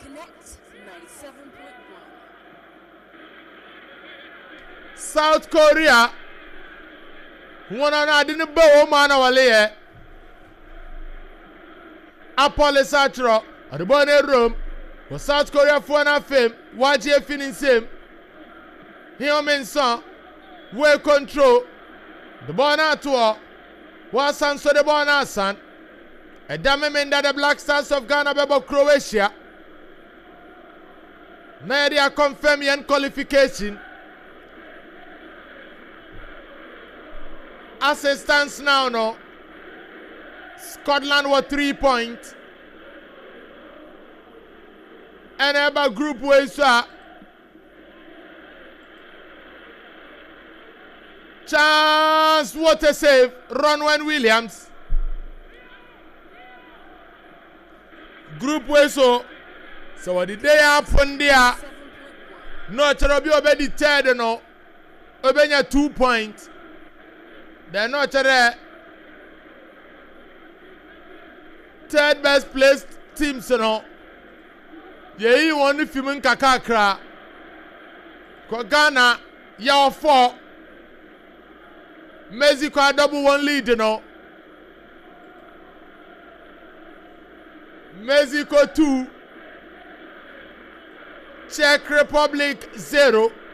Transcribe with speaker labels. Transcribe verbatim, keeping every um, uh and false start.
Speaker 1: Connect ninety-seven point one.
Speaker 2: South Korea. One on I didn't bow man away. Apollo Satro. At the bonnet room. For South Korea for an fame. Watch you finish him. Here men son. Well control. The bonnet tour. Was answer the bonnet son. A diamond that the Black Stars of Ghana bebo Croatia. Now they are confirming qualification. As it stands now, no. Scotland were three points. And about group way, sir. Chance, what a save. Ronwen Williams. Group way, so. So what did they happen there? No, Cherobi obedi third, no. Obenya two points. They're not there. Third best placed teams, you know. Yeah, you want the film in Kakakra. Ghana, you're four. Mexico double one lead, you know. Mexico two. Czech Republic zero.